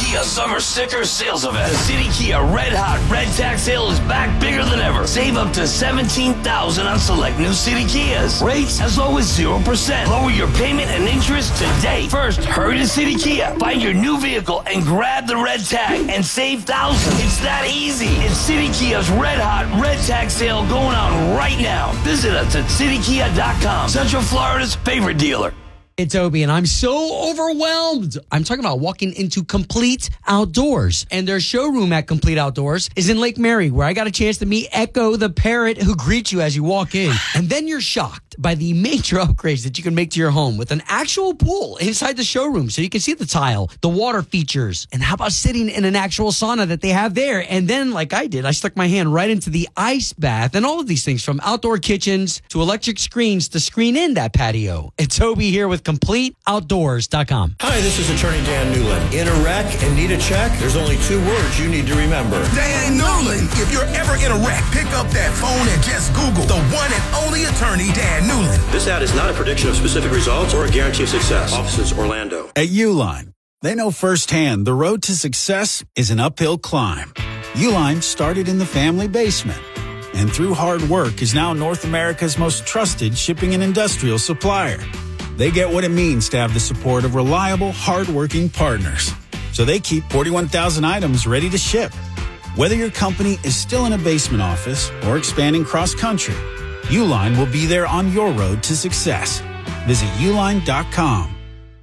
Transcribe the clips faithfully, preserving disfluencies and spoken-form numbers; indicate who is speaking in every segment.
Speaker 1: Kia Summer Sticker Sales Event. The City Kia Red Hot Red Tag Sale is back bigger than ever. Save up to seventeen thousand dollars on select new City Kias. Rates as low as zero percent. Lower your payment and interest today. First, hurry to City Kia. Find your new vehicle and grab the red tag and save thousands. It's that easy. It's City Kia's Red Hot Red Tag Sale going on right now. Visit us at city kia dot com. Central Florida's favorite dealer.
Speaker 2: It's Obi, and I'm so overwhelmed. I'm talking about walking into Complete Outdoors. And their showroom at Complete Outdoors is in Lake Mary, where I got a chance to meet Echo the parrot who greets you as you walk in. And then you're shocked by the major upgrades that you can make to your home with an actual pool inside the showroom so you can see the tile, the water features, and how about sitting in an actual sauna that they have there. And then, like I did, I stuck my hand right into the ice bath and all of these things, from outdoor kitchens to electric screens to screen in that patio. It's Obi here with complete outdoors dot com.
Speaker 3: Hi, this is Attorney Dan Newland. In a wreck and need a check? There's only two words you need to remember.
Speaker 4: Dan Newland. If you're ever in a wreck, pick up that phone and just Google the one and only attorney, Dan Newland.
Speaker 3: This ad is not a prediction of specific results or a guarantee of success. Offices Orlando.
Speaker 5: At Uline, they know firsthand the road to success is an uphill climb. Uline started in the family basement, and through hard work is now North America's most trusted shipping and industrial supplier. They get what it means to have the support of reliable, hardworking partners. So they keep forty-one thousand items ready to ship. Whether your company is still in a basement office or expanding cross-country, Uline will be there on your road to success. Visit uline dot com.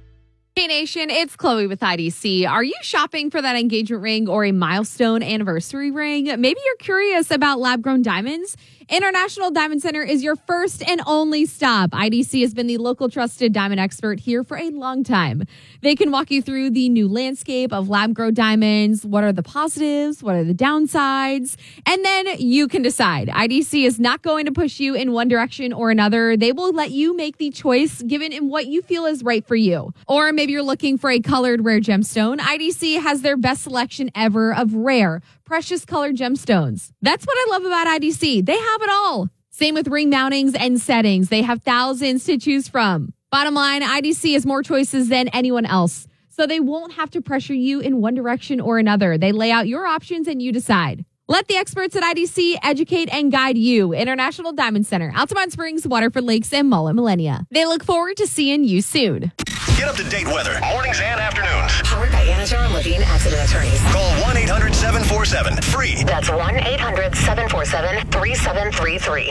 Speaker 6: Hey Nation, it's Chloe with I D C. Are you shopping for that engagement ring or a milestone anniversary ring? Maybe you're curious about lab-grown diamonds. International Diamond Center is your first and only stop. I D C has been the local trusted diamond expert here for a long time. They can walk you through the new landscape of lab-grown diamonds. What are the positives? What are the downsides? And then you can decide. I D C is not going to push you in one direction or another. They will let you make the choice given in what you feel is right for you. Or maybe you're looking for a colored rare gemstone. I D C has their best selection ever of rare, precious colored gemstones. That's what I love about I D C. They have it all. Same with ring mountings and settings. They have thousands to choose from. Bottom line, I D C has more choices than anyone else, so they won't have to pressure you in one direction or another. They lay out your options and you decide. Let the experts at I D C educate and guide you. International Diamond Center, Altamont Springs, Waterford Lakes, and Mullen Millenia. They look forward to seeing you soon.
Speaker 4: Get up-to-date weather, mornings and afternoons.
Speaker 7: Powered by Anajar and Levine Accident Attorneys.
Speaker 4: Call one eight hundred seven four seven free.
Speaker 7: That's one eight hundred seven four seven three seven three three.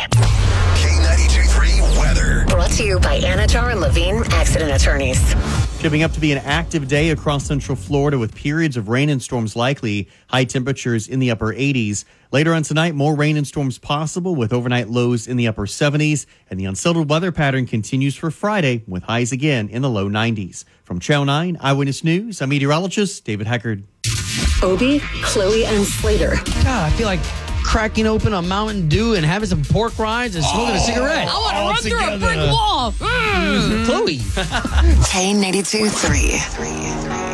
Speaker 4: K ninety-two point three weather.
Speaker 7: Brought to you by Anajar and Levine Accident Attorneys.
Speaker 8: Shaping up to be an active day across Central Florida with periods of rain and storms likely. High temperatures in the upper eighties. Later on tonight, more rain and storms possible with overnight lows in the upper seventies. And the unsettled weather pattern continues for Friday with highs again in the low nineties. From Channel nine Eyewitness News, I'm meteorologist David Heckard.
Speaker 7: Obi, Chloe, and Slater.
Speaker 2: God, I feel like cracking open a Mountain Dew and having some pork rinds and smoking
Speaker 6: Oh,
Speaker 2: a cigarette.
Speaker 6: I want to run through a brick wall. Mm.
Speaker 2: Chloe.
Speaker 7: K ninety-two point three.